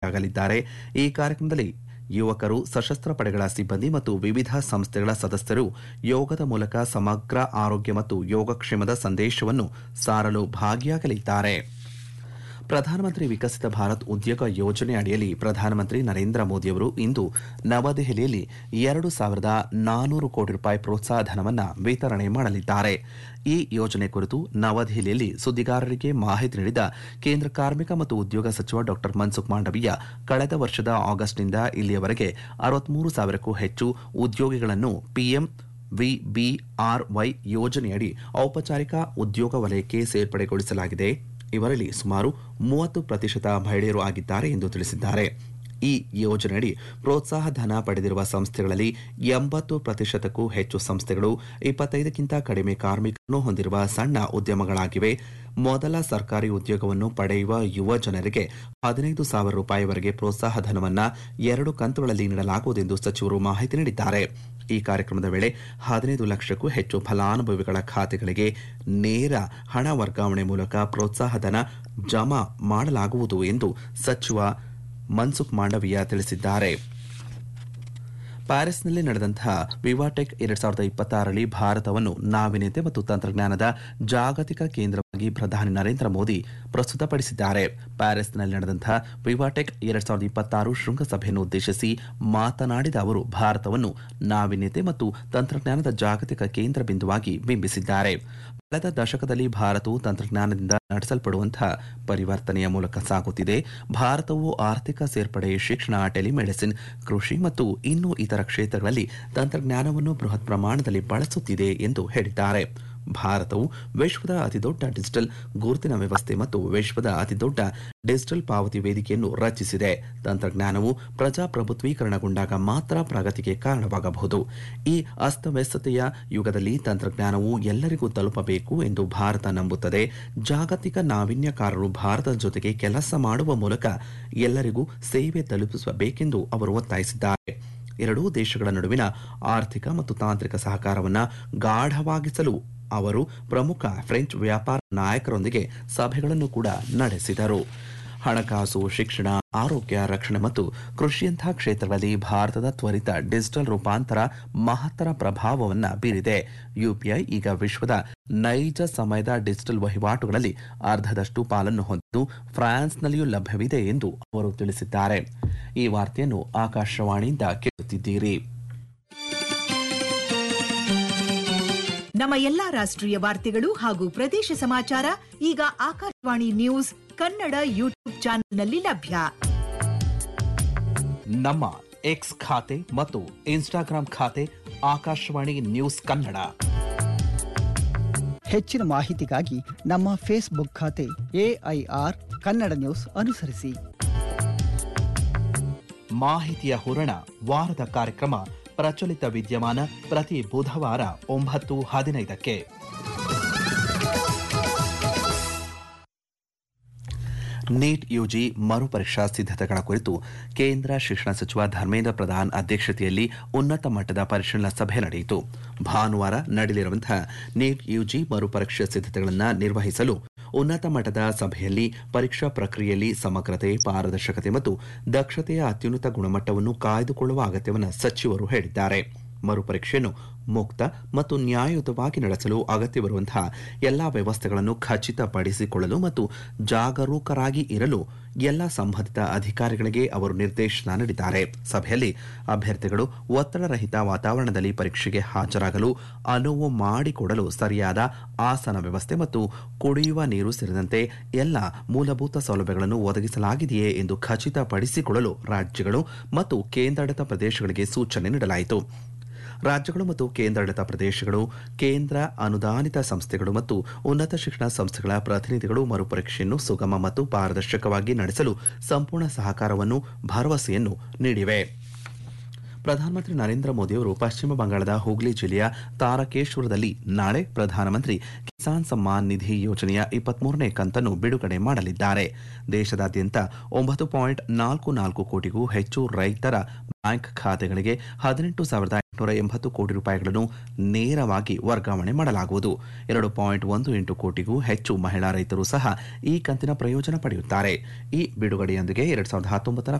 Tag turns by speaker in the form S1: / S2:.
S1: ಭಾಗಿಯಾಗಲಿದ್ದಾರೆ. ಈ ಕಾರ್ಯಕ್ರಮದಲ್ಲಿ ಯುವಕರು, ಸಶಸ್ತ್ರ ಪಡೆಗಳ ಸಿಬ್ಬಂದಿ ಮತ್ತು ವಿವಿಧ ಸಂಸ್ಥೆಗಳ ಸದಸ್ಯರು ಯೋಗದ ಮೂಲಕ ಸಮಗ್ರ ಆರೋಗ್ಯ ಮತ್ತು ಯೋಗಕ್ಷೇಮದ ಸಂದೇಶವನ್ನು ಸಾರಲು ಭಾಗಿಯಾಗಲಿದ್ದಾರೆ. ಪ್ರಧಾನಮಂತ್ರಿ ವಿಕಸಿತ ಭಾರತ್ ಉದ್ಯೋಗ ಯೋಜನೆ ಅಡಿಯಲ್ಲಿ ಪ್ರಧಾನಮಂತ್ರಿ ನರೇಂದ್ರ ಮೋದಿಯವರು ಇಂದು ನವದೆಹಲಿಯಲ್ಲಿ 2,400 ಕೋಟಿ ರೂಪಾಯಿ ಪ್ರೋತ್ಸಾಹ ಧನವನ್ನು ವಿತರಣೆ ಮಾಡಲಿದ್ದಾರೆ. ಈ ಯೋಜನೆ ಕುರಿತು ನವದೆಹಲಿಯಲ್ಲಿ ಸುದ್ದಿಗಾರರಿಗೆ ಮಾಹಿತಿ ನೀಡಿದ ಕೇಂದ್ರ ಕಾರ್ಮಿಕ ಮತ್ತು ಉದ್ಯೋಗ ಸಚಿವ ಡಾ ಮನ್ಸುಖ್ ಮಾಂಡವೀಯ, ಕಳೆದ ವರ್ಷದ ಆಗಸ್ಟ್ನಿಂದ ಇಲ್ಲಿಯವರೆಗೆ 63,000ಕ್ಕೂ ಹೆಚ್ಚು ಉದ್ಯೋಗಿಗಳನ್ನು ಪಿಎಂ ವಿಬಿಆರ್ವೈ ಯೋಜನೆಯಡಿ ಔಪಚಾರಿಕ ಉದ್ಯೋಗ ವಲಯಕ್ಕೆ ಸೇರ್ಪಡೆಗೊಳಿಸಲಾಗಿದೆ. ಇವರಲ್ಲಿ ಸುಮಾರು 30% ಮಹಿಳೆಯರು ಆಗಿದ್ದಾರೆ ಎಂದು ತಿಳಿಸಿದ್ದಾರೆ. ಈ ಯೋಜನೆಯಡಿ ಪ್ರೋತ್ಸಾಹ ಧನ ಪಡೆದಿರುವ ಸಂಸ್ಥೆಗಳಲ್ಲಿ 80%ಕ್ಕೂ ಹೆಚ್ಚು ಸಂಸ್ಥೆಗಳು 25ಕ್ಕಿಂತ ಕಡಿಮೆ ಕಾರ್ಮಿಕರನ್ನು ಹೊಂದಿರುವ ಸಣ್ಣ ಉದ್ಯಮಗಳಾಗಿವೆ. ಮೊದಲ ಸರ್ಕಾರಿ ಉದ್ಯೋಗವನ್ನು ಪಡೆಯುವ ಯುವ ಜನರಿಗೆ 15,000 ರೂಪಾಯಿವರೆಗೆ ಪ್ರೋತ್ಸಾಹ ಧನವನ್ನು 2 ಕಂತುಗಳಲ್ಲಿ ನೀಡಲಾಗುವುದೆಂದು ಸಚಿವರು ಮಾಹಿತಿ ನೀಡಿದ್ದಾರೆ. ಈ ಕಾರ್ಯಕ್ರಮದ ವೇಳೆ 15 ಲಕ್ಷಕ್ಕೂ ಹೆಚ್ಚು ಫಲಾನುಭವಿಗಳ ಖಾತೆಗಳಿಗೆ ನೇರ ಹಣ ವರ್ಗಾವಣೆ ಮೂಲಕ ಪ್ರೋತ್ಸಾಹ ಧನ ಜಮಾ ಮಾಡಲಾಗುವುದು ಎಂದು ಸಚಿವ ಮನ್ಸುಖ್ ಮಾಂಡವೀಯ ತಿಳಿಸಿದ್ದಾರೆ. ಪ್ಯಾರಿಸ್ನಲ್ಲಿ ನಡೆದಂತಹ ವಿವಾಟೆಕ್ 2026ರಲ್ಲಿ ಭಾರತವನ್ನು ನಾವೀನ್ಯತೆ ಮತ್ತು ತಂತ್ರಜ್ಞಾನದ ಜಾಗತಿಕ ಕೇಂದ್ರವಾಗಿ ಪ್ರಧಾನಿ ನರೇಂದ್ರ ಮೋದಿ ಪ್ರಸ್ತುತಪಡಿಸಿದ್ದಾರೆ. ಪ್ಯಾರಿಸ್ನಲ್ಲಿ ನಡೆದಂತಹ ವಿವಾಟೆಕ್ 2026 ಶೃಂಗಸಭೆಯನ್ನು ಉದ್ದೇಶಿಸಿ ಮಾತನಾಡಿದ ಅವರು, ಭಾರತವನ್ನು ನಾವೀನ್ಯತೆ ಮತ್ತು ತಂತ್ರಜ್ಞಾನದ ಜಾಗತಿಕ ಕೇಂದ್ರ ಬಿಂದುವಾಗಿ ಬಿಂಬಿಸಿದ್ದಾರೆ. ಕಳೆದ ದಶಕದಲ್ಲಿ ಭಾರತವು ತಂತ್ರಜ್ಞಾನದಿಂದ ನಡೆಸಲ್ಪಡುವಂತಹ ಪರಿವರ್ತನೆಯ ಮೂಲಕ ಸಾಗುತ್ತಿದೆ. ಭಾರತವು ಆರ್ಥಿಕ ಸೇರ್ಪಡೆ, ಶಿಕ್ಷಣ, ಟೆಲಿಮೆಡಿಸಿನ್, ಕೃಷಿ ಮತ್ತು ಇನ್ನೂ ಇತರ ಕ್ಷೇತ್ರಗಳಲ್ಲಿ ತಂತ್ರಜ್ಞಾನವನ್ನು ಬೃಹತ್ ಪ್ರಮಾಣದಲ್ಲಿ ಬಳಸುತ್ತಿದೆ ಎಂದು ಹೇಳಿದ್ದಾರೆ. ಭಾರತವು ವಿಶ್ವದ ಅತಿದೊಡ್ಡ ಡಿಜಿಟಲ್ ಗುರುತಿನ ವ್ಯವಸ್ಥೆ ಮತ್ತು ವಿಶ್ವದ ಅತಿದೊಡ್ಡ ಡಿಜಿಟಲ್ ಪಾವತಿ ವೇದಿಕೆಯನ್ನು ರಚಿಸಿದೆ. ತಂತ್ರಜ್ಞಾನವು ಪ್ರಜಾಪ್ರಭುತ್ವೀಕರಣಗೊಂಡಾಗ ಮಾತ್ರ ಪ್ರಗತಿಗೆ ಕಾರಣವಾಗಬಹುದು. ಈ ಅಸ್ತವ್ಯಸ್ತತೆಯ ಯುಗದಲ್ಲಿ ತಂತ್ರಜ್ಞಾನವು ಎಲ್ಲರಿಗೂ ತಲುಪಬೇಕು ಎಂದು ಭಾರತ ನಂಬುತ್ತದೆ. ಜಾಗತಿಕ ನಾವೀನ್ಯಕಾರರು ಭಾರತದ ಜೊತೆಗೆ ಕೆಲಸ ಮಾಡುವ ಮೂಲಕ ಎಲ್ಲರಿಗೂ ಸೇವೆ ತಲುಪಿಸಬೇಕೆಂದು ಅವರು ಒತ್ತಾಯಿಸಿದ್ದಾರೆ. ಎರಡೂ ದೇಶಗಳ ನಡುವಿನ ಆರ್ಥಿಕ ಮತ್ತು ತಾಂತ್ರಿಕ ಸಹಕಾರವನ್ನು ಗಾಢವಾಗಿಸಲು ಅವರು ಪ್ರಮುಖ ಫ್ರೆಂಚ್ ವ್ಯಾಪಾರ ನಾಯಕರೊಂದಿಗೆ ಸಭೆಗಳನ್ನು ಕೂಡ ನಡೆಸಿದರು. ಹಣಕಾಸು, ಶಿಕ್ಷಣ, ಆರೋಗ್ಯ, ರಕ್ಷಣೆ ಮತ್ತು ಕೃಷಿಯಂತಹ ಕ್ಷೇತ್ರಗಳಲ್ಲಿ ಭಾರತದ ತ್ವರಿತ ಡಿಜಿಟಲ್ ರೂಪಾಂತರ ಮಹತ್ತರ ಪ್ರಭಾವವನ್ನು ಬೀರಿದೆ. ಯುಪಿಐ ಈಗ ವಿಶ್ವದ ನೈಜ ಸಮಯದ ಡಿಜಿಟಲ್ ವಹಿವಾಟುಗಳಲ್ಲಿ ಅರ್ಧದಷ್ಟು ಪಾಲನ್ನು ಹೊಂದಿದ್ದು ಫ್ರಾನ್ಸ್ನಲ್ಲಿಯೂ ಲಭ್ಯವಿದೆ ಎಂದು ಅವರು ತಿಳಿಸಿದ್ದಾರೆ. ಈ ವಾರ್ತೆಯನ್ನು ಆಕಾಶವಾಣಿಯಿಂದ ಕೇಳುತ್ತಿದ್ದೀರಿ.
S2: ನಮ್ಮ ಎಲ್ಲಾ ರಾಷ್ಟ್ರೀಯ ವಾರ್ತೆಗಳು ಹಾಗೂ ಪ್ರದೇಶ ಸಮಾಚಾರ ಈಗ ಆಕಾಶವಾಣಿ ನ್ಯೂಸ್ ಕನ್ನಡ ಯೂಟ್ಯೂಬ್ ಚಾನೆಲ್ನಲ್ಲಿ ಲಭ್ಯ.
S1: ನಮ್ಮ ಎಕ್ಸ್ ಖಾತೆ ಮತ್ತು ಇನ್ಸ್ಟಾಗ್ರಾಂ ಖಾತೆ ಆಕಾಶವಾಣಿ ನ್ಯೂಸ್ ಕನ್ನಡ.
S3: ಹೆಚ್ಚಿನ ಮಾಹಿತಿಗಾಗಿ ನಮ್ಮ ಫೇಸ್ಬುಕ್ ಖಾತೆ AIR ಕನ್ನಡ ನ್ಯೂಸ್ ಅನುಸರಿಸಿ.
S1: ಮಾಹಿತಿಯ ಹೂರಣ, ವಾರದ ಕಾರ್ಯಕ್ರಮ ಪ್ರಚಲಿತ ವಿದ್ಯಮಾನ ಪ್ರತಿ ಬುಧವಾರ 9:15ಕ್ಕೆ. ನೀಟ್ ಯುಜಿ ಮರುಪರೀಕ್ಷಾ ಸಿದ್ಧತೆಗಳ ಕುರಿತು ಕೇಂದ್ರ ಶಿಕ್ಷಣ ಸಚಿವ ಧರ್ಮೇಂದ್ರ ಪ್ರಧಾನ್ ಅಧ್ಯಕ್ಷತೆಯಲ್ಲಿ ಉನ್ನತ ಮಟ್ಟದ ಪರಿಶೀಲನಾ ಸಭೆ ನಡೆಯಿತು. ಭಾನುವಾರ ನಡೆಯಲಿರುವಂತಹ ನೀಟ್ ಯುಜಿ ಮರುಪರೀಕ್ಷಾ ಸಿದ್ಧತೆಗಳನ್ನು ನಿರ್ವಹಿಸಲು ಉನ್ನತ ಮಟ್ಟದ ಸಭೆಯಲ್ಲಿ ಪರೀಕ್ಷಾ ಪ್ರಕ್ರಿಯೆಯಲ್ಲಿ ಸಮಗ್ರತೆ, ಪಾರದರ್ಶಕತೆ ಮತ್ತು ದಕ್ಷತೆಯ ಅತ್ಯುನ್ನತ ಗುಣಮಟ್ಟವನ್ನು ಕಾಯ್ದುಕೊಳ್ಳುವ ಅಗತ್ಯವನ್ನು ಸಚಿವರು ಹೇಳಿದ್ದಾರೆ. ಮರುಪರೀಕ್ಷೆಯನ್ನು ಮುಕ್ತ ಮತ್ತು ನ್ಯಾಯಯುತವಾಗಿ ನಡೆಸಲು ಅಗತ್ಯವಿರುವಂತಹ ಎಲ್ಲಾ ವ್ಯವಸ್ಥೆಗಳನ್ನು ಖಚಿತಪಡಿಸಿಕೊಳ್ಳಲು ಮತ್ತು ಜಾಗರೂಕರಾಗಿ ಇರಲು ಎಲ್ಲ ಸಂಬಂಧಿತ ಅಧಿಕಾರಿಗಳಿಗೆ ಅವರು ನಿರ್ದೇಶನ ನೀಡಿದ್ದಾರೆ. ಸಭೆಯಲ್ಲಿ ಅಭ್ಯರ್ಥಿಗಳು ಒತ್ತಡರಹಿತ ವಾತಾವರಣದಲ್ಲಿ ಪರೀಕ್ಷೆಗೆ ಹಾಜರಾಗಲು ಅನುವು ಮಾಡಿಕೊಡಲು ಸರಿಯಾದ ಆಸನ ವ್ಯವಸ್ಥೆ ಮತ್ತು ಕುಡಿಯುವ ನೀರು ಸೇರಿದಂತೆ ಎಲ್ಲ ಮೂಲಭೂತ ಸೌಲಭ್ಯಗಳನ್ನು ಒದಗಿಸಲಾಗಿದೆಯೇ ಎಂದು ಖಚಿತಪಡಿಸಿಕೊಳ್ಳಲು ರಾಜ್ಯಗಳು ಮತ್ತು ಕೇಂದ್ರಾಡಳಿತ ಪ್ರದೇಶಗಳಿಗೆ ಸೂಚನೆ ನೀಡಲಾಯಿತು. ರಾಜ್ಯಗಳು ಮತ್ತು ಕೇಂದ್ರಾಡಳಿತ ಪ್ರದೇಶಗಳು, ಕೇಂದ್ರ ಅನುದಾನಿತ ಸಂಸ್ಥೆಗಳು ಮತ್ತು ಉನ್ನತ ಶಿಕ್ಷಣ ಸಂಸ್ಥೆಗಳ ಪ್ರತಿನಿಧಿಗಳು ಮರುಪರೀಕ್ಷೆಯನ್ನು ಸುಗಮ ಮತ್ತು ಪಾರದರ್ಶಕವಾಗಿ ನಡೆಸಲು ಸಂಪೂರ್ಣ ಸಹಕಾರವನ್ನು ಭರವಸೆಯನ್ನು ನೀಡಿವೆ. ಪ್ರಧಾನಮಂತ್ರಿ ನರೇಂದ್ರ ಮೋದಿಯವರು ಪಶ್ಚಿಮ ಬಂಗಾಳದ ಹೂಗ್ಲಿ ಜಿಲ್ಲೆಯ ತಾರಕೇಶ್ವರದಲ್ಲಿ ನಾಳೆ ಪ್ರಧಾನಮಂತ್ರಿ ಕಿಸಾನ್ ಸಮ್ಮಾನ್ ನಿಧಿ ಯೋಜನೆಯ 23ನೇ ಕಂತನ್ನು ಬಿಡುಗಡೆ ಮಾಡಲಿದ್ದಾರೆ. ದೇಶದಾದ್ಯಂತ 9.44 ಕೋಟಿಗೂ ಹೆಚ್ಚು ರೈತರ ಬ್ಯಾಂಕ್ ಖಾತೆಗಳಿಗೆ 18,880 ಕೋಟಿ ರೂಪಾಯಿಗಳನ್ನು ನೇರವಾಗಿ ವರ್ಗಾವಣೆ ಮಾಡಲಾಗುವುದು. 2.18 ಕೋಟಿಗೂ ಹೆಚ್ಚು ಮಹಿಳಾ ರೈತರು ಸಹ ಈ ಕಂತಿನ ಪ್ರಯೋಜನ ಪಡೆಯುತ್ತಾರೆ. ಈ ಬಿಡುಗಡೆಯೊಂದಿಗೆ 2019ರ